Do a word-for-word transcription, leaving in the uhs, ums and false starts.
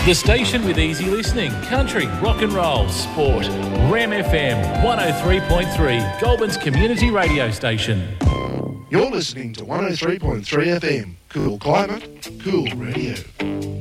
The station with easy listening, country, rock and roll, sport. Ram F M one oh three point three, Goulburn's community radio station. You're listening to one oh three point three F M. Cool climate, cool radio.